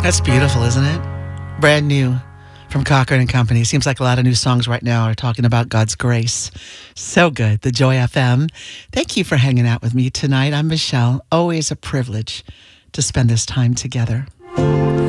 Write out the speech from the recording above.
That's beautiful, isn't it? Brand new from Cochran and Company. Seems like a lot of new songs right now are talking about God's grace. So good. The Joy FM. Thank you for hanging out with me tonight. I'm Michelle. Always a privilege to spend this time together.